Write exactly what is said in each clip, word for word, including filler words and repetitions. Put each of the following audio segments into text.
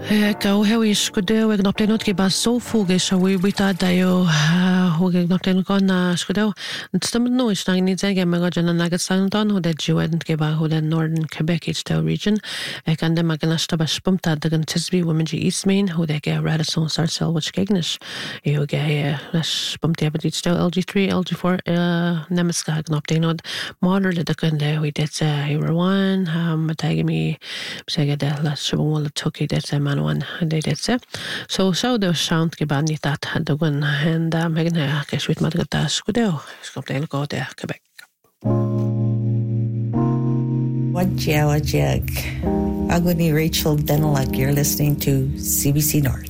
Go heis go dé ag napléút ge bas so fógus a bhui buta daio thug napléú gan na scodo. Stum nó is na ní ge me go an agus san don hu Jewen ge ba hu den Northern Quebec East region ag an dem gan sta spumta de an tisbi women ge Eastmain hu ge Radisson Sar Selwich gegnish. E ge spumta abit sto L G three L G four nemiska ag napléút modder le de kan le hu det Heroin um matagami sege de la shbol tuki det man one they did say so so the sound gebani that had the one and uh, Megan uh, guess with madagata skudeo skoplen go there Quebec Wajia wajia Aguni Rachel Denelak, you're listening to C B C North.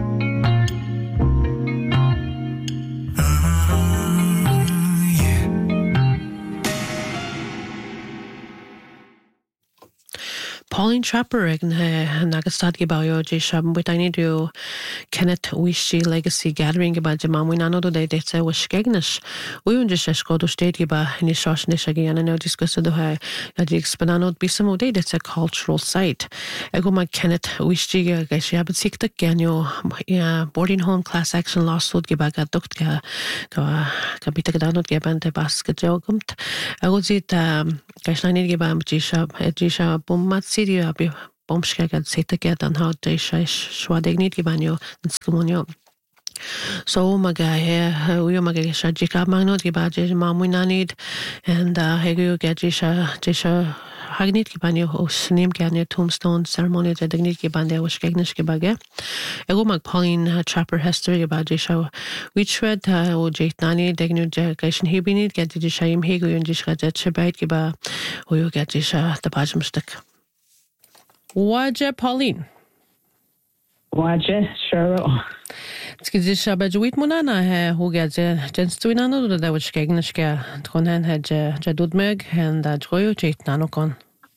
Pauline Trapper ag nagus stad gebao je sham with I need to Kenneth Wishi Legacy Gathering geba je mamu nano do de de was gegnish we un just go to state geba ni shosh ni shagi ana no discuss do ha ya je expanano bisamo de it's a cultural site ego ma Kenneth Wishi ga she habit sikta ganyo ya boarding home class action lawsuit geba ga dukt ga ga ga bita ga not geba de basket jogumt ego zit ga ni geba je shab je shab bommat City abi bomska gad seta gad an how de shish shwadegni gibanyo ntskumonyo so maga he uyo maga sha jika magno gibaje mamu nanid and hegu gadisha jisha hagnit gibanyo osnim ganya tombstone ceremony de dignit gibande was gegnish gibage ego mag Pauline Trapper Hester gibaje sha which read o jeit nani degnu gashin hibinit gadisha im hegu yunjisha de chebait giba uyo gadisha the bajmstik Waja Pauline. Waja, sure. Skidzi shabe juit monana he hoga je jenstuin anu da wach gegnishke tronen he je je dudmeg and da droyo jeit nano kon.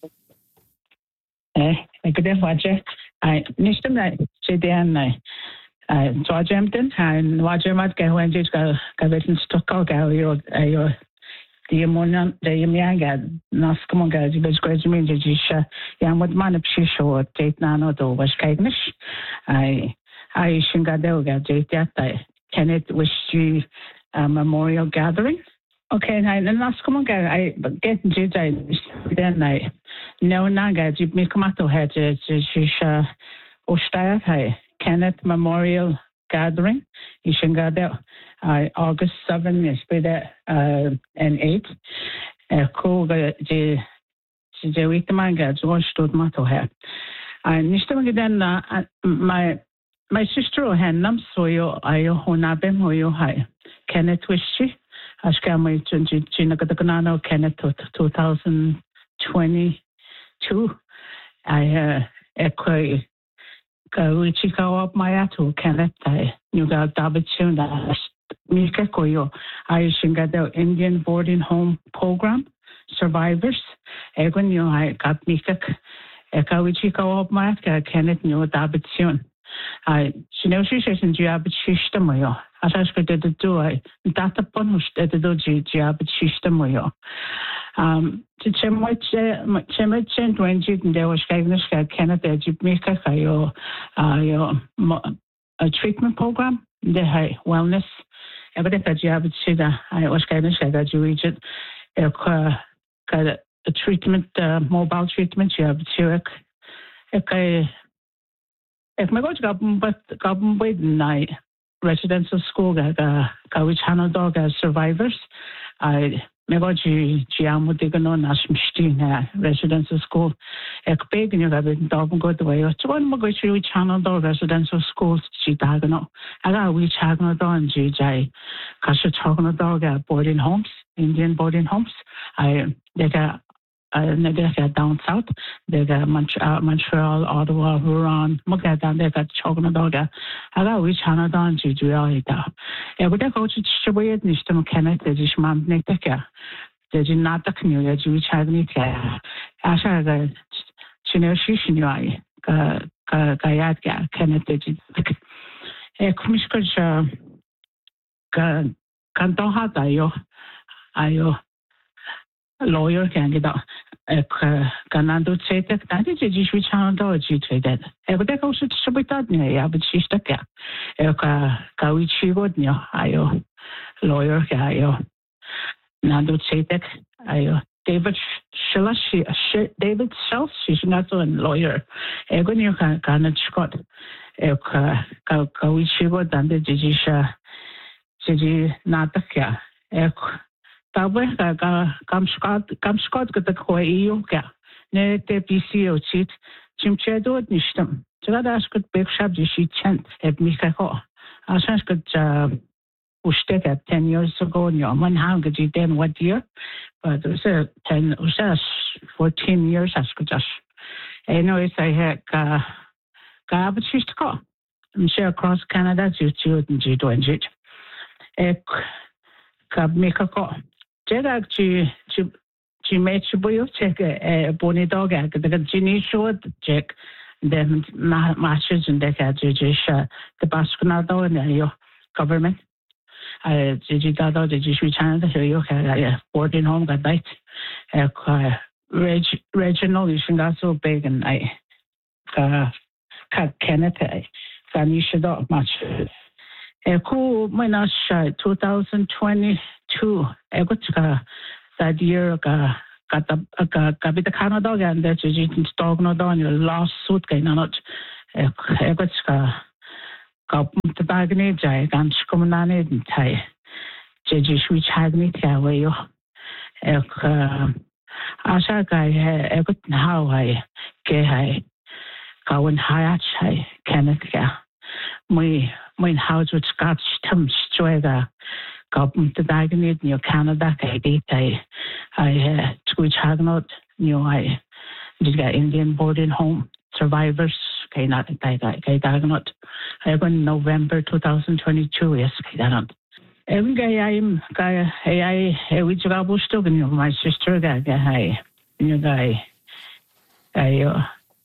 Eh, ekde waja. I nishtem na jedian na. I Georgempton and waja mat ge when je ga ga vetn stokal ga yo yo the ammonia the yamianga naskumonga jibes gradumin jisha yamod man pshisho date nano do was kaignish I I shingadel date that Kenneth wish you a memorial gathering okay and naskumonga I get jidai then I no naga jib mikamato had jisha ostaya hai Kenneth Memorial Gathering Ishingadel Uh, August seventh is by the uh, and eight. Uh, ko ga je je wit manga jo stud mato ha. And nishtem again uh, my my sister had nam soyo ayo honabe moyo hai. Kenneth Wishi ashka mai chunji chinagadanano Kenneth two thousand twenty-two. I uh ekoi ka uchi ka op mayato Kenneth I you got dabachunda Mika Koyo, I Shingadel Indian Boarding Home Program Survivors. Egon yo I got Mika Ekawichika of Matka Kenneth New Dabitsion. I she knows she says in Giabachishtamoyo. As I could do I data punus at the doji Giabachishtamoyo. Um to Chemoch Chemachin twenty and there was Gagniska Kenneth Mika Kayo a treatment program. The high wellness. Every that you have sida, I was kind of said that you reach it. A treatment, uh, mobile treatment, you have to okay. If my God got but got with night residential school, got which Hannah dog as survivors. I never Giamo Digano Nashmstina residential school. Ek big and you have been dog go the way. It's one more which Hannah dog residential schools, Chitagano. I got which Hagno dog and G J Kashachagno dog at boarding homes, Indian boarding homes. I they got uh down south, they got Montreal, Ottawa, Huron, Mogadan, they got Chogno dog. I got which Hannah dog and G J. I would go to Chibuya Nishtam Kenneth, the Jishman Neteka. The Jinata Kanu, which had me care. Asha the Chinoshishinui, Gayatka, Kenneth, a commissioner Kantoha, Ayo, Ayo, lawyer candidate. ek ganando tsete tani je jishu chando ji twede e gode ko shit shubitad ne ya bit shishta ka e ka ka wi chigod ne ayo lawyer ka ayo nando tsete ayo David Shilashi David Self she's not a lawyer e go ne ka kana chkot e ka ka ka wi chigod dande jisha ji natakya e Tabe ka kamskot kamskot ka takho iyo ka ne te P C O chit chimchedo nishtam chada daskut bekshab jishi chant eb mikho asans ka ustek at ten years ago no man hang gaji then what year but it was a ten usas fourteen years askutas anyways I had ka ka abchistko I'm sure across Canada to to to do it ek ka mikho Jeda ci ci ci meci boyo check e boni doga the gini short check then matches and the judicial the baskunado and your government I did that the judicial channel you have boarding home got night reg regional is not so big and I ka ka Kenneth can you should not much e ku minus twenty twenty-two e got ka that year ka ka ka ka bit Canada and that is it stog no down your lawsuit kai not e got ka ka the bagne jai gan skumnane thai je je shui chagni thya we yo e ka asha kai e got how I ke hai ka wen hayat chai Kenneth ka my my house with Scotch Tim Stroega got the diagonate near Canada. I did I I twitch hagnot new I did got Indian boarding home survivors okay not I diagonate I went November twenty twenty-two yes I don't every guy I'm guy I I which got bush to my sister guy I new guy I uh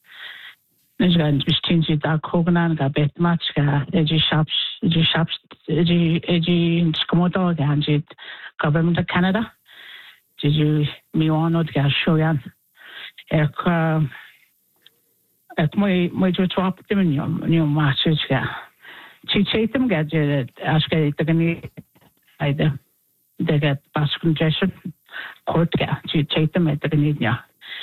Nós ganhamos distintos da Kogan, da Betmatska, de shops, de shops, de de Skomoto, de government of Canada. Did you me on not get shoyan? Ek ek my my jo top them new new matches ga. Chi chaitem ga je aska itagani aida. De get pass congestion court ga. Chi chaitem itagani nya.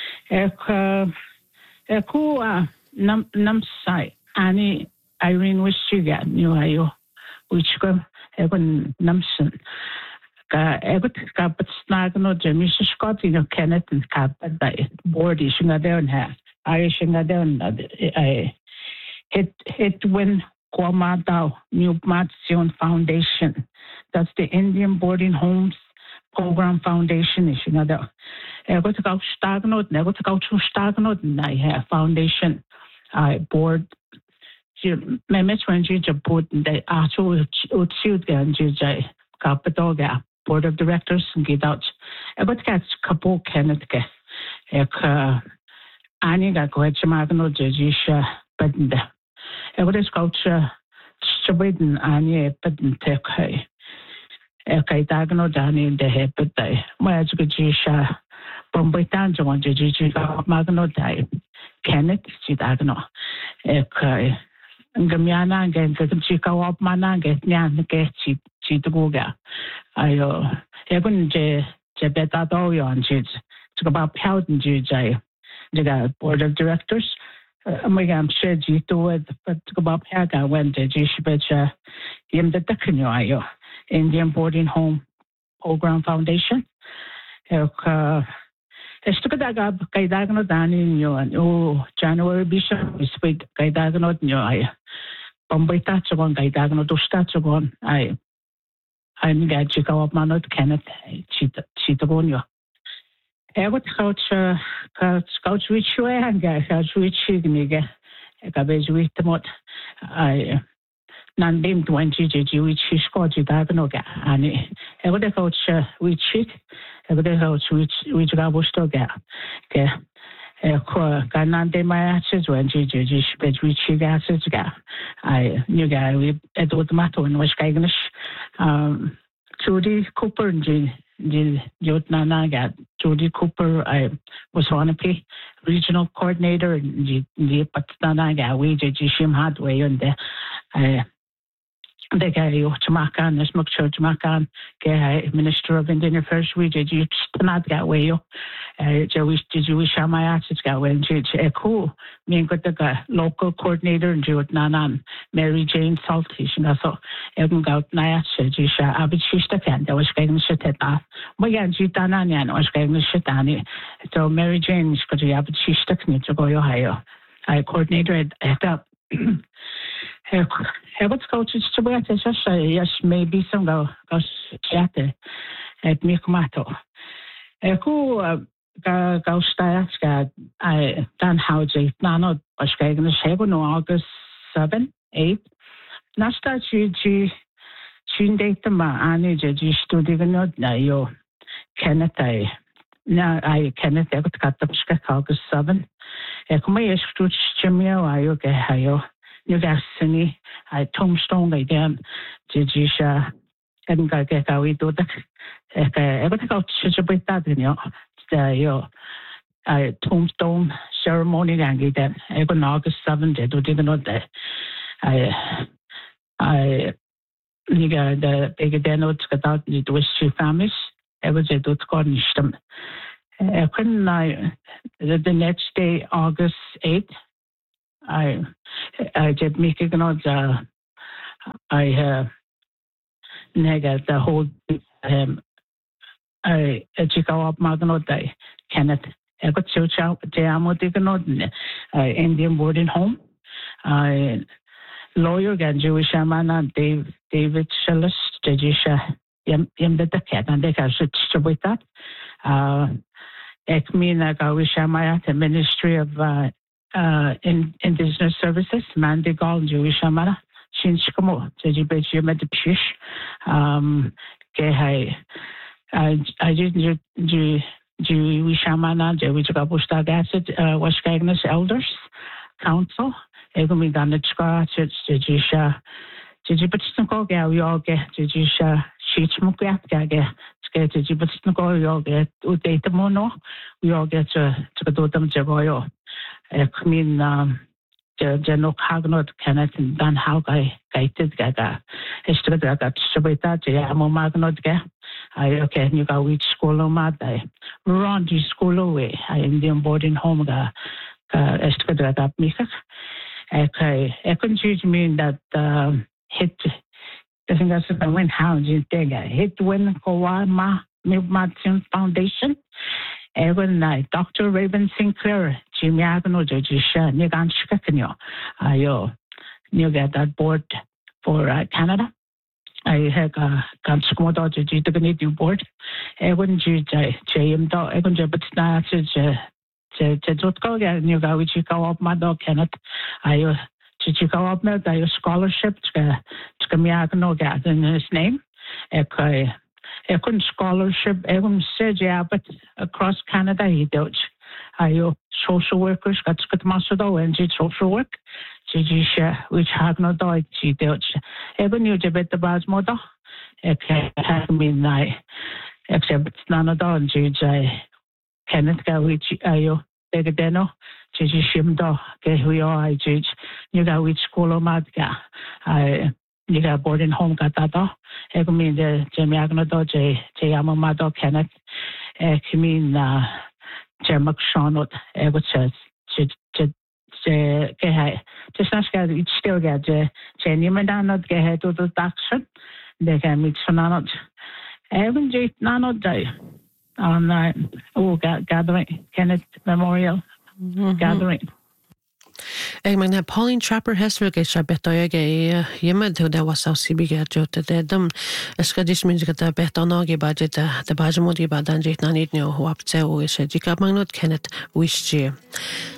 Ek ek ku Nam nam sai ani Irene Wishiga new ayo which go even namson ka egot ka but snagno Jimmy Scott you know Kenneth and cap by board is nga down ha Irish nga down I hit hit when Kwamada New Matsion Foundation that's the Indian Boarding Homes Program Foundation is another egot ka stagno never to go to stagno I have foundation I board my match when you board the actual suit and you capital board of directors and get out. But catch couple Kenneth ek ani ga go magno judicial but the evidence culture stubborn ani but take hey ek dagno dani the head but I my judicial Bombaitan to one judicial magno die Kenneth Chidagno ek Gamiana and get Chica up mana get nyan get chitagoga. Ayo even je jebeta do on jits to about powden jay the board of directors. My gam shed you to it but to about paga when the jishbecha in the Dakino ayo Indian Boarding Home Program Foundation. Ek Esto que daga kay dagno dani nyo o January bishop is with kay dagno nyo ay pambayta chobon kay dagno dusta chobon ay ay nga chikaw manot Kenneth chita chita bonyo egot coach coach coach which way anga coach which niga ka bejuit mot ay nandim twenty jeji which is called dagno ga ani egot coach which Every house which which got was to get. Okay. Kanan de my ashes when you just bet which you got it. I knew guy we it would matter in West Gagnish. Um Judy Cooper and the Yotnana got Jody Cooper, I was Wanapi regional coordinator, and the Patana got we did Jishim Hadway and the the guy Chamakan, this Mukcho Chamakan, Minister of Indian Affairs, we did you not get way. Jewish did you share my assets got way and a cool me got the local coordinator and Jewett Nanan, Mary Jane Salt, she thought Evan got Naya, Jisha Abid Shistakan, that was getting shit at that. But yeah, Jitananan was getting shit on it. So Mary Jane is got the Abid Shistakan to go Ohio. I coordinated at that. What's coaches to wear this? Yes, maybe some go go chat at Mikumato. Echo go start I done how they nano was getting the seven August seven, eight. Nasta G G Shin date the ma ani G studying not na yo Kenneth I now I Kenneth I got cut up August seven. Echo my escroach Jimmy I okay hayo. New Destiny, I tombstone again, Jijisha, and Gagaka, we do that. Everything got such a bit that, you know, the yo, I tombstone ceremony and get them. Even August seventh, they do not that. I, I, nigga, the big denotes got out the two families, ever they do garnish them. I couldn't, I, the next day, August eighth, I I did make it not uh I uh nega the whole um I check out Magno Day Kenneth I got so chow Jamo Diganot uh Indian boarding home. I lawyer and Jewish man Dave David Shellis Jajisha Yam Yam the cat and they can switch with that. Uh Ekmina Gawishamaya the Ministry of uh Uh, in Indigenous Services, Mandigal, Jewish Amara, Shinchkamo, Jajibet met the Pish, um, Gay, I didn't Jewish Amana, Jewish Gabusta Gasset, was Gagnes Elders Council, Egumi Ganachka, Jajisha, Jajibetsko, we all get Jajisha, Sheechmukat, Gaga, Jajibetsko, we all get Udata Mono, we all get to go to them Jagoyo. I mean, um, the no Hagnot Kenneth and Dan Haugai guided Gaga. History that Sabita, Jamo Magnot Ga. I okay, you got which school of mad. I run the school away. I Indian boarding home. Ga Estra that Mika. Okay, I couldn't choose me that um, hit. I think that's the win hounds in Tega. Hit win Kowama Milmatson Foundation. Evan night, Doctor Raven Sinclair, Jimmy Agno, Jajisha, Nigan Shikakanyo. I you get that board for uh, Canada. I have a Ganskumodo, the Canadian board. Evan G. J. M. Dog, Evan Jabbatna, Jotko, and you go with Chico up my dog, Kenneth. I Chico up my scholarship to Kamiagno, get in his name. Okay. I couldn't scholarship, everyone said, yeah, but across Canada, he does. I social workers got to get Masodo and did social work. Jijisha, which had no doubt, she does. Even you debate the bad mother. Okay, I mean, I except none of them, Jij, Kenneth, which I Begadeno, Jijishimdo, Gehuyo, I Jij, you got which school of Madga. I You got boarding home got that. I mean the Jimmy Agnodo, J. J. Amamado Kenneth. I mean uh Jim McShawnot, I would say just not get it still get Jenny Madana get head to the action. They can meet Sonanot. I haven't J. Nano day on uh oh gathering Kenneth Memorial gathering. Jeg mener, Pauline Trapper Hesvig er ikke bedt jeg er hjemme til det var så sibige at gjøre det. De skal disminne at det bedt og noe bare det det bare må de bare den jitna nit nå og opp til og ikke de kan man not Kenneth wish